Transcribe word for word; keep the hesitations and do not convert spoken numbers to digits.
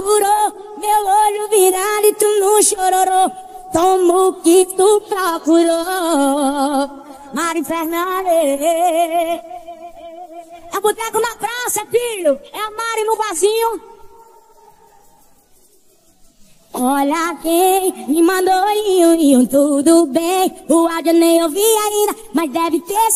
procurou, meu olho virado e tu não chororou. Toma o que tu procurou. Mari Fernandes. É boteco na praça, filho. É a Mari no barzinho. Olha quem me mandou, iam, iam, tudo bem. O áudio nem ouvi ainda, mas deve ter